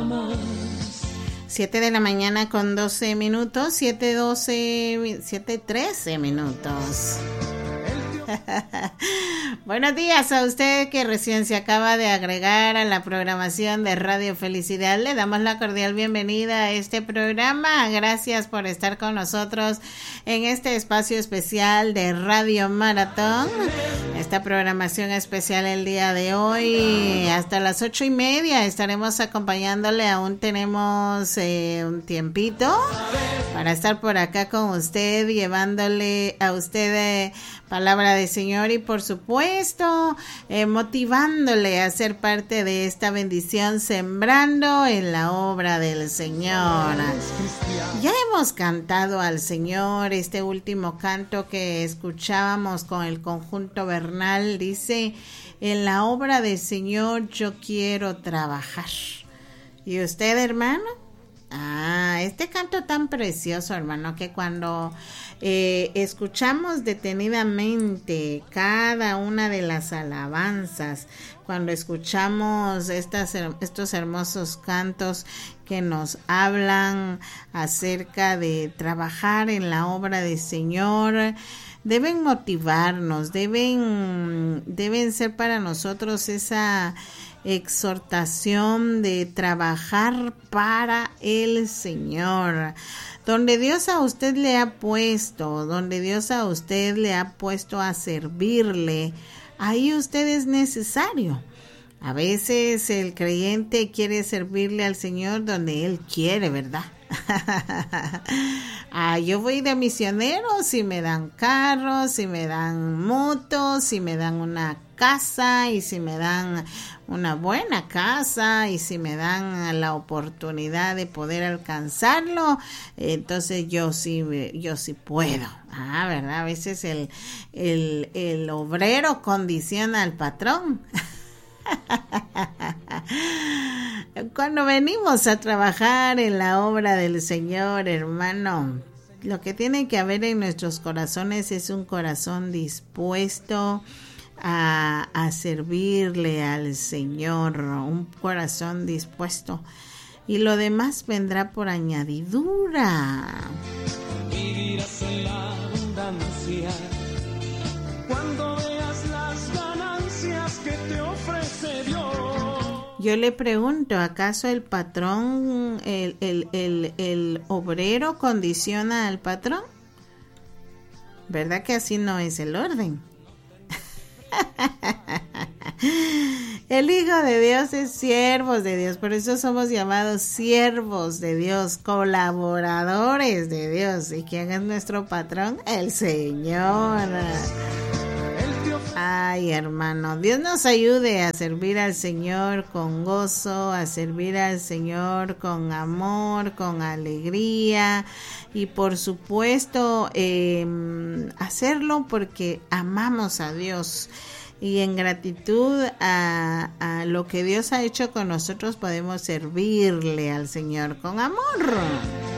7 de la mañana con 12 minutos, 7:13 minutos. Buenos días a usted que recién se acaba de agregar a la programación de Radio Felicidad. Le damos la cordial bienvenida a este programa. Gracias por estar con nosotros en este espacio especial de Radio Maratón. Esta programación especial el día de hoy hasta las 8:30 estaremos acompañándole. Aún tenemos un tiempito para estar por acá con usted, llevándole a usted palabra del Señor y por supuesto motivándole a ser parte de esta bendición, sembrando en la obra del Señor. Ya hemos cantado al Señor. Este último canto que escuchábamos con el conjunto Bernal dice: en la obra del Señor yo quiero trabajar. ¿Y usted, hermano? Este canto tan precioso, hermano, que cuando escuchamos detenidamente cada una de las alabanzas, cuando escuchamos estos hermosos cantos que nos hablan acerca de trabajar en la obra del Señor, deben motivarnos, deben ser para nosotros esa exhortación de trabajar para el Señor. Donde Dios a usted le ha puesto, a servirle, ahí usted es necesario. A veces el creyente quiere servirle al Señor donde Él quiere, ¿verdad? Yo voy de misionero si me dan carros, si me dan motos, si me dan una casa y si me dan una buena casa y si me dan la oportunidad de poder alcanzarlo, entonces yo sí puedo. ¿Verdad? A veces el obrero condiciona al patrón. Cuando venimos a trabajar en la obra del Señor, hermano, lo que tiene que haber en nuestros corazones es un corazón dispuesto a servirle al Señor, un corazón dispuesto, y lo demás vendrá por añadidura. Vivirás en la abundancia cuando veas las ganancias que te ofrece Dios. Yo le pregunto, ¿acaso el patrón, el obrero condiciona al patrón? ¿Verdad que así no es el orden? El Hijo de Dios es siervos de Dios, por eso somos llamados siervos de Dios, colaboradores de Dios. ¿Y quién es nuestro patrón? El Señor. Ay, hermano, Dios nos ayude a servir al Señor con gozo, a servir al Señor con amor, con alegría y por supuesto hacerlo porque amamos a Dios. Y en gratitud a lo que Dios ha hecho con nosotros podemos servirle al Señor con amor.